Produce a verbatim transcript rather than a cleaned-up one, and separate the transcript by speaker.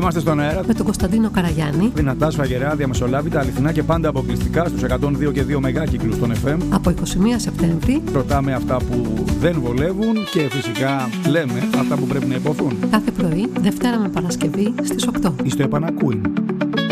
Speaker 1: Είμαστε στον αέρα
Speaker 2: με τον Κωνσταντίνο Καραγιάννη.
Speaker 1: Δυνατά, σφαγερά, διαμεσολάβητα, αληθινά και πάντα αποκλειστικά στους εκατόν δύο και δύο μεγάκυκλους των εφ εμ.
Speaker 2: Από είκοσι μία Σεπτέμβρη.
Speaker 1: Ρωτάμε αυτά που δεν βολεύουν και φυσικά λέμε αυτά που πρέπει να υποθούν.
Speaker 2: Κάθε πρωί, Δευτέρα με Παρασκευή στις οκτώ.
Speaker 1: Είστε επανακούιν.